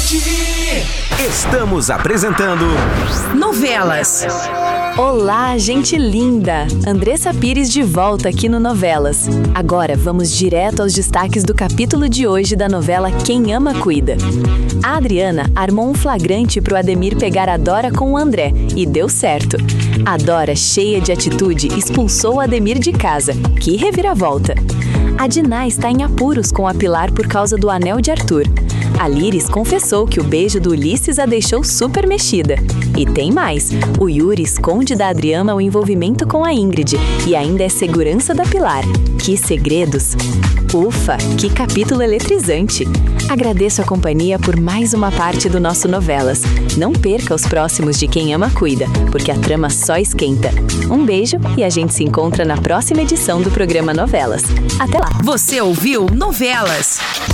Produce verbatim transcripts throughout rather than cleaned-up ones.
Estamos apresentando Novelas. Olá, gente linda! Andressa Pires de volta aqui no Novelas. Agora vamos direto aos destaques do capítulo de hoje da novela Quem Ama Cuida. A Adriana armou um flagrante pro Ademir pegar a Dora com o André e deu certo. A Dora, cheia de atitude, expulsou o Ademir de casa. Que reviravolta! A Diná está em apuros com a Pilar por causa do anel de Arthur. A Liris confessou que o beijo do Ulisses a deixou super mexida. E tem mais, o Yuri esconde da Adriana o envolvimento com a Ingrid e ainda é segurança da Pilar. Que segredos! Ufa, que capítulo eletrizante! Agradeço a companhia por mais uma parte do nosso Novelas. Não perca os próximos de Quem Ama Cuida, porque a trama só esquenta. Um beijo e a gente se encontra na próxima edição do programa Novelas. Até lá! Você ouviu Novelas?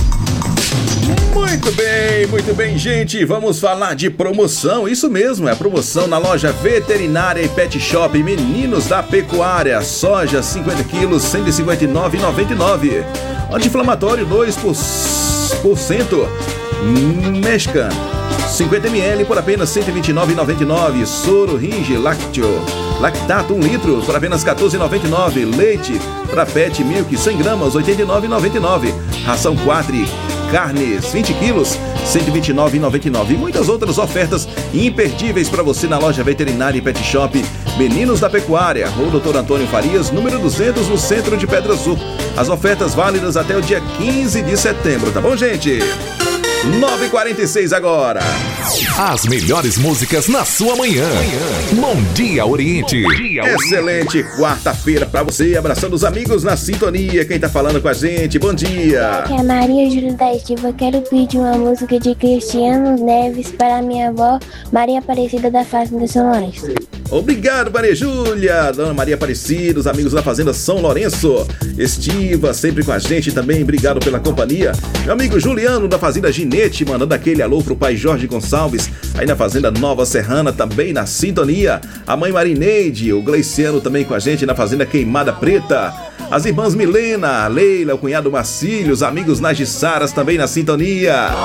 Muito bem, muito bem, gente. Vamos falar de promoção. Isso mesmo, é a promoção na loja Veterinária e Pet Shop Meninos da Pecuária. Soja cinquenta quilos, cento e cinquenta e nove reais e noventa e nove centavos. Anti-inflamatório dois por cento. Mescan cinquenta mililitros por apenas cento e vinte e nove reais e noventa e nove centavos. Soro Ringe Lácteo Lactato um litro por apenas quatorze reais e noventa e nove centavos. Leite para Pet Milk cem gramas, oitenta e nove reais e noventa e nove centavos. Ração Quatri Carnes vinte quilos, cento e vinte e nove reais e noventa e nove centavos. E muitas outras ofertas imperdíveis para você na loja Veterinária e Pet Shop Meninos da Pecuária, Rua Doutor Antônio Farias, número duzentos, no centro de Pedra Azul. As ofertas válidas até o dia quinze de setembro, tá bom, gente? nove e quarenta e seis agora. as melhores músicas na sua manhã. Bom dia, Oriente. Bom dia, Oriente. Excelente quarta-feira pra você, abraçando os amigos na sintonia. Quem tá falando com a gente, bom dia. Aqui é Maria Júlia da Estiva. Quero pedir uma música de Cristiano Neves para minha avó Maria Aparecida da Fazenda São Lourenço. Obrigado, Maria Júlia, Dona Maria Aparecida, os amigos da Fazenda São Lourenço. Estiva sempre com a gente também, obrigado pela companhia. Meu amigo Juliano da Fazenda Ginete, mandando aquele alô pro pai Jorge Gonçalves, aí na Fazenda Nova Serrana, também na sintonia. A mãe Marineide, o Gleiciano também com a gente na Fazenda Queimada Preta. As irmãs Milena, a Leila, o cunhado Marcílio, os amigos Nagissaras também na sintonia.